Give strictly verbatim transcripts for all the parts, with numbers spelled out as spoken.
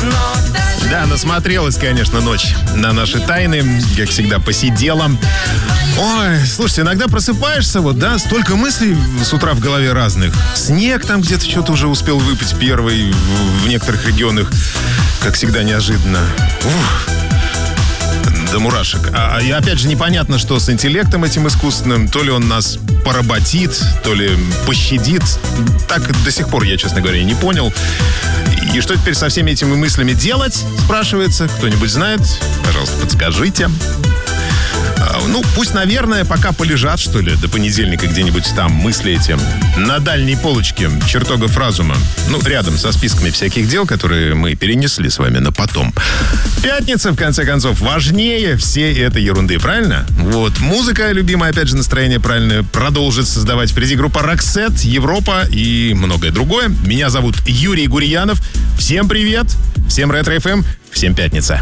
Да, насмотрелась, конечно, ночь на наши тайны, как всегда, посидела. Ой, слушайте, иногда просыпаешься, вот, да, столько мыслей с утра в голове разных. Снег там где-то что-то уже успел выпасть первый в, в некоторых регионах, как всегда, неожиданно. Ух. До мурашек. А, и опять же непонятно, что с интеллектом этим искусственным. То ли он нас поработит, то ли пощадит. Так до сих пор я, честно говоря, не понял. И что теперь со всеми этими мыслями делать, спрашивается. Кто-нибудь знает? Пожалуйста, подскажите. Ну, пусть, наверное, пока полежат, что ли, до понедельника где-нибудь там мысли эти на дальней полочке чертогов разума. Ну, рядом со списками всяких дел, которые мы перенесли с вами на потом. Пятница, в конце концов, важнее всей этой ерунды, правильно? Вот. Музыка, любимая, опять же, настроение правильное продолжит создавать впереди группа Roxette, Европа и многое другое. Меня зовут Юрий Гурьянов. Всем привет, всем Ретро-эф эм, всем пятница.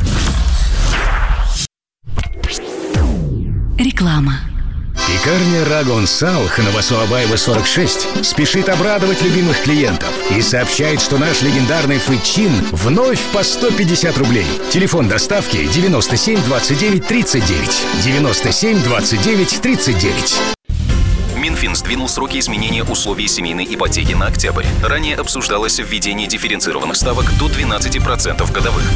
Реклама. Пекарня Рагон Салх на Васуабаева сорок шесть спешит обрадовать любимых клиентов и сообщает, что наш легендарный фычин вновь по сто пятьдесят рублей. Телефон доставки девяносто семь двадцать девять тридцать девять. девяносто семь двадцать девять тридцать девять. Минфин сдвинул сроки изменения условий семейной ипотеки на октябрь. Ранее обсуждалось введение дифференцированных ставок до двенадцать процентов годовых.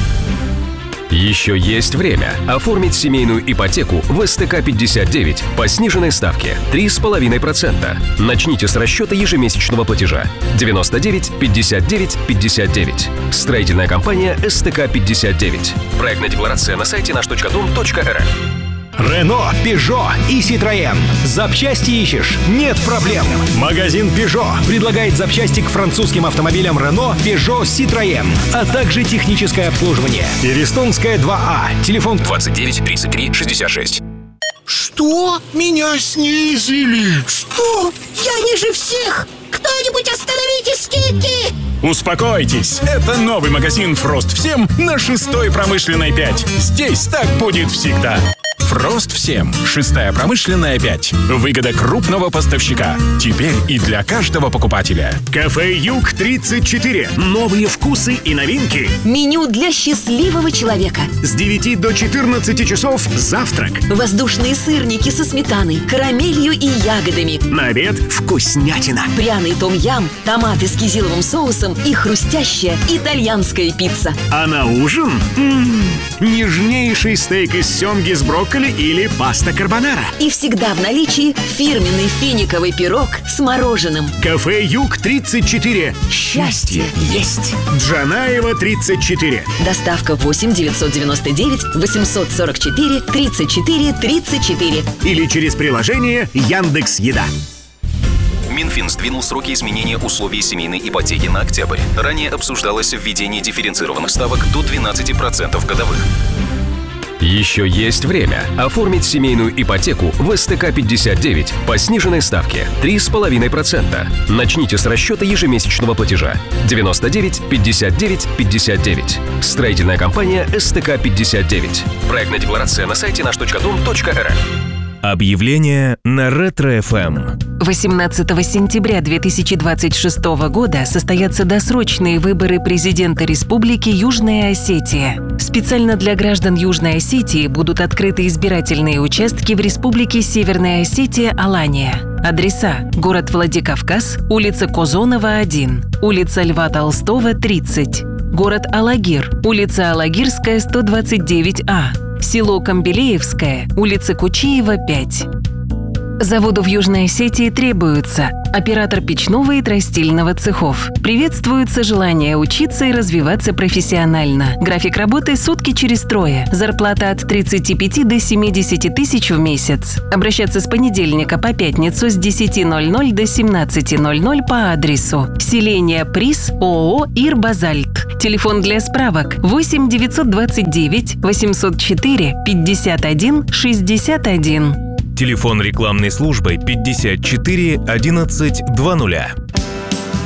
Еще есть время оформить семейную ипотеку в эс тэ ка пятьдесят девять по сниженной ставке три и пять десятых процента. Начните с расчета ежемесячного платежа девяносто девять пятьдесят девять пятьдесят девять. Строительная компания эс тэ ка пятьдесят девять. Проектная декларация на сайте наш точка дом точка эр эф. Рено, Пежо и Citroën. Запчасти ищешь? Нет проблем. Магазин Пежо предлагает запчасти к французским автомобилям Рено, Пежо, Citroën, а также техническое обслуживание. Перестонская два А. Телефон двадцать девять тридцать три шестьдесят шесть. Что? Меня снизили? Что? Я ниже всех! Кто-нибудь остановите скидки! Успокойтесь, это новый магазин Фрост всем на шестой промышленной пять. Здесь так будет всегда. Фрост всем. Шестая промышленная пять. Выгода крупного поставщика. Теперь и для каждого покупателя. Кафе Юг тридцать четыре. Новые вкусы и новинки. Меню для счастливого человека. С девяти до четырнадцати часов завтрак. Воздушные сырники со сметаной, карамелью и ягодами. На обед вкуснятина. Пряный том-ям, томаты с кизиловым соусом и хрустящая итальянская пицца. А на ужин? М-м, нежнейший стейк из семги с брокколи или паста карбонара. И всегда в наличии фирменный финиковый пирог с мороженым. Кафе Юг тридцать четыре. Счастье есть. Джанаева тридцать четыре. Доставка восемь девятьсот девяносто девять восемьсот сорок четыре тридцать четыре тридцать четыре. Или через приложение Яндекс.Еда. Минфин сдвинул сроки изменения условий семейной ипотеки на октябрь. Ранее обсуждалось введение дифференцированных ставок до двенадцать процентов годовых. Еще есть время оформить семейную ипотеку в эс тэ ка пятьдесят девять по сниженной ставке три и пять десятых процента. Начните с расчета ежемесячного платежа девяносто девять пятьдесят девять пятьдесят девять. Строительная компания эс тэ ка пятьдесят девять. Проектная декларация на сайте наш точка дом точка эр эф. Объявление на Ретро-эф эм. восемнадцатого сентября две тысячи двадцать шестого года состоятся досрочные выборы президента Республики Южная Осетия. Специально для граждан Южной Осетии будут открыты избирательные участки в Республике Северная Осетия, Алания. Адреса: город Владикавказ, улица Козонова, один, улица Льва Толстого, тридцать, город Алагир, улица Алагирская, сто двадцать девять А, село Камбелеевское, улица Кучиева, пять. Заводу в Южной Осетии требуются оператор печного и тростильного цехов. Приветствуется желание учиться и развиваться профессионально. График работы сутки через трое. Зарплата от тридцати пяти до семидесяти тысяч в месяц. Обращаться с понедельника по пятницу с десяти ноль-ноль до семнадцати ноль-ноль по адресу: селение Приз, ООО «Ирбазальт». Телефон для справок восемь девятьсот двадцать девять восемьсот четыре пятьдесят один шестьдесят один. Телефон рекламной службы пятьдесят четыре одиннадцать двадцать.